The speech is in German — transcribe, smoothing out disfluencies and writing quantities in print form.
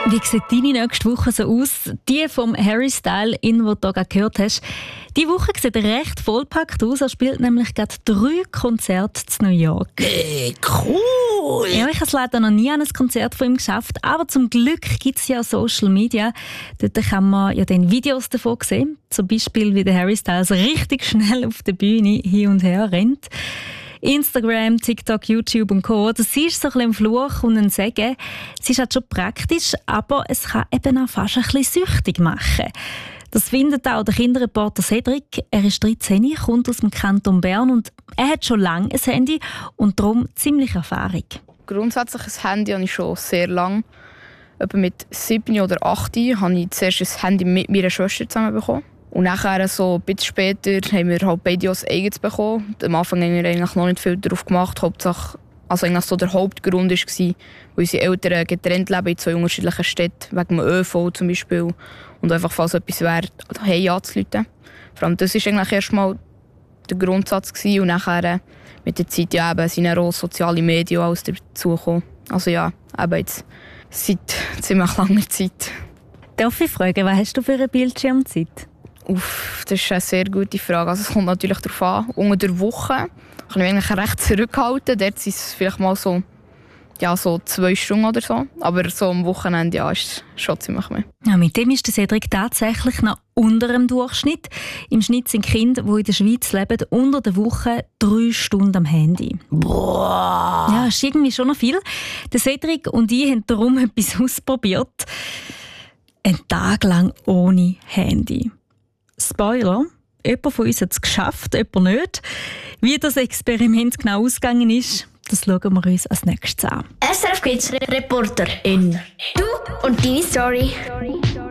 Wie sieht deine nächste Woche so aus? Die vom Harry Styles, die du hier gehört hast. Die Woche sieht recht vollpackt aus. Er spielt nämlich gerade 3 Konzerte in New York. Hey, cool! Ja, ich habe es leider noch nie an ein Konzert von ihm geschafft. Aber zum Glück gibt es ja Social Media. Dort kann man ja dann Videos davon sehen. Zum Beispiel, wie der Harry Styles richtig schnell auf der Bühne hin und her rennt. Instagram, TikTok, YouTube und Co. Das ist so ein Fluch und ein Segen. Es ist halt schon praktisch, aber es kann eben auch fast ein bisschen süchtig machen. Das findet auch der Kinderreporter Cedric. Er ist 13, kommt aus dem Kanton Bern und er hat schon lange ein Handy und darum ziemlich Erfahrung. Grundsätzlich ein Handy habe ich schon sehr lange. Etwa mit 7 oder 8 habe ich zuerst ein Handy mit meiner Schwester zusammen bekommen. Und nachher, so ein bisschen später, haben wir halt beide ein eigenes bekommen. Am Anfang haben wir eigentlich noch nicht viel darauf gemacht. Hauptsache, also eigentlich so der Hauptgrund war, weil unsere Eltern getrennt leben in 2 unterschiedlichen Städten, wegen dem ÖV zum Beispiel. Und einfach, falls etwas wäre, hey anzurufen. Vor allem das war eigentlich erstmal der Grundsatz gewesen. Und nachher mit der Zeit ja, eben, sind auch soziale Medien alles dazugekommen. Also ja, eben jetzt seit ziemlich langer Zeit. Darf ich fragen, was hast du für eine Bildschirmzeit? Das ist eine sehr gute Frage. Also es kommt natürlich darauf an. Unter der Woche kann ich mich eigentlich recht zurückhalten. Dort sind es vielleicht mal so 2 Stunden oder so. Aber so am Wochenende ja, ist es schon ziemlich mehr. Ja, mit dem ist der Cedric tatsächlich noch unter dem Durchschnitt. Im Schnitt sind Kinder, die in der Schweiz leben, unter der Woche 3 Stunden am Handy. Boah! Ja, das ist irgendwie schon noch viel. Der Cedric und ich haben darum etwas ausprobiert. Einen Tag lang ohne Handy. Spoiler, jemand von uns hat es geschafft, jemand nicht. Wie das Experiment genau ausgegangen ist, das schauen wir uns als nächstes an. SRF Kids Reporterin. Du und deine Story.